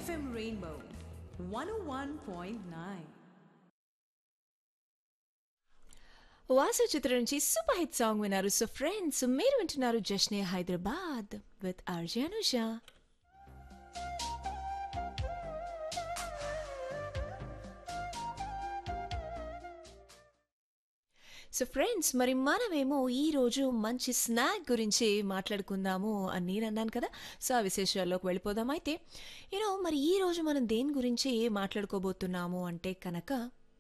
FM Rainbow 101.9. Vasu చిత్రం నుంచి super hit song విన్నారు. సో ఫ్రెండ్స్, మీరు వింటున్నారు జష్నే Hyderabad with RJ Anusha. So friends, మరి మనమేమో ఈరోజు మంచి స్నాక్ గురించి మాట్లాడుకుందాము అని నేను అన్నాను కదా. సో ఆ విశేషాల్లోకి వెళ్ళిపోదాం. అయితే మరి ఈరోజు మనం దేని గురించి మాట్లాడుకోబోతున్నాము అంటే కనుక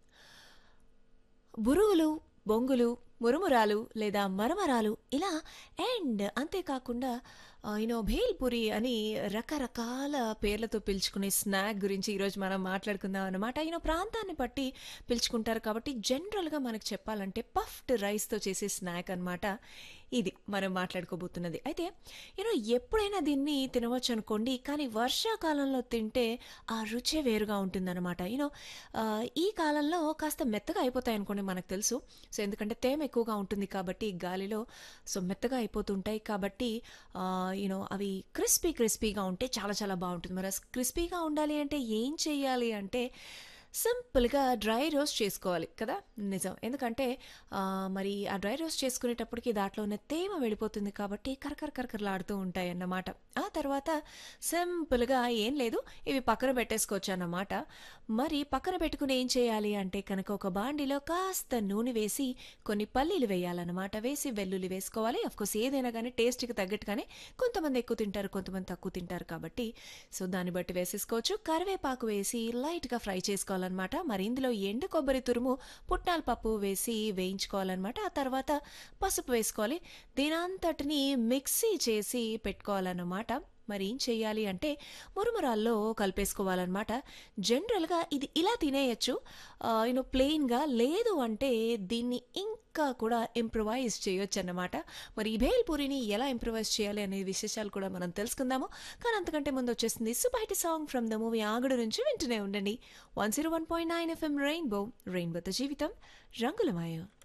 బురుగులు, బొంగులు, మురుమురాలు లేదా మరమరాలు ఇలా అండ్ అంతేకాకుండా భేల్పురి అని రకరకాల పేర్లతో పిలుచుకునే స్నాక్ గురించి ఈరోజు మనం మాట్లాడుకుందాం అనమాట. ప్రాంతాన్ని బట్టి పిలుచుకుంటారు కాబట్టి జనరల్గా మనకు చెప్పాలంటే పఫ్డ్ రైస్తో చేసే స్నాక్ అనమాట ఇది మనం మాట్లాడుకోబోతున్నది. అయితే ఎప్పుడైనా దీన్ని తినవచ్చు అనుకోండి, కానీ వర్షాకాలంలో తింటే ఆ రుచే వేరుగా ఉంటుందన్నమాట. ఈ కాలంలో కాస్త మెత్తగా అయిపోతాయి అనుకోండి, మనకు తెలుసు. సో ఎందుకంటే తేమ ఎక్కువగా ఉంటుంది కాబట్టి గాలిలో సో మెత్తగా అయిపోతుంటాయి కాబట్టి అవి క్రిస్పీగా ఉంటే చాలా చాలా బాగుంటుంది. మరి క్రిస్పీగా ఉండాలి అంటే ఏం చేయాలి అంటే సింపుల్గా డ్రై రోస్ట్ చేసుకోవాలి కదా. నిజం, ఎందుకంటే మరి ఆ డ్రై రోస్ట్ చేసుకునేటప్పటికి దాంట్లో ఉన్న తేమ వెళ్ళిపోతుంది కాబట్టి కరకరలాడుతూ ఉంటాయి అన్నమాట. ఆ తర్వాత సింపుల్గా ఏం లేదు, ఇవి పక్కన పెట్టేసుకోవచ్చు అన్నమాట. మరి పక్కన పెట్టుకుని ఏం చేయాలి అంటే కనుక ఒక బాండిలో కాస్త నూనె వేసి కొన్ని పల్లీలు వేయాలన్నమాట. వేసి వెల్లుల్లి వేసుకోవాలి. అఫ్కోర్స్ ఏదైనా కానీ టేస్ట్కి తగ్గట్టుగానే కొంతమంది ఎక్కువ తింటారు, కొంతమంది తక్కువ తింటారు కాబట్టి సో దాన్ని బట్టి వేసేసుకోవచ్చు. కరివేపాకు వేసి లైట్గా ఫ్రై చేసుకోవాలన్నమాట. మరి ఇందులో ఎండు కొబ్బరి తురుము, పుట్నాల పప్పు వేసి వేయించుకోవాలన్నమాట. ఆ తర్వాత పసుపు వేసుకోవాలి. దీనంతటిని మిక్సీ చేసి పెట్టుకోవాలన్నమాట. మరి ఏం చేయాలి అంటే మురుమురాల్లో కలిపేసుకోవాలన్నమాట. జనరల్గా ఇది ఇలా తినేయచ్చు ప్లెయిన్గా, లేదు అంటే దీన్ని ఇంకా కూడా ఇంప్రొవైజ్ చేయొచ్చు అన్నమాట. మరి ఈ భేల్పూరిని ఎలా ఇంప్రొవైజ్ చేయాలి అనే విశేషాలు కూడా మనం తెలుసుకుందాము. కానీ అంతకంటే ముందు వచ్చేసింది super hit song from the movie ఆగడు నుంచి. వింటూనే ఉండండి 101.9 FM రెయిన్బోతో జీవితం రంగులమయం.